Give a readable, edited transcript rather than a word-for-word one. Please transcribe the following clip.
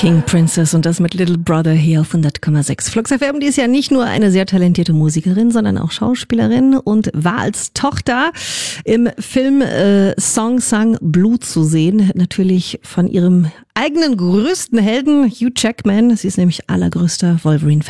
King Princess und das mit Little Brother hier auf 100,6. Flux FM, die ist ja nicht nur eine sehr talentierte Musikerin, sondern auch Schauspielerin und war als Tochter im Film Song Sang Blue zu sehen. Natürlich von ihrem eigenen größten Helden, Hugh Jackman. Sie ist nämlich allergrößter Wolverine-Fan.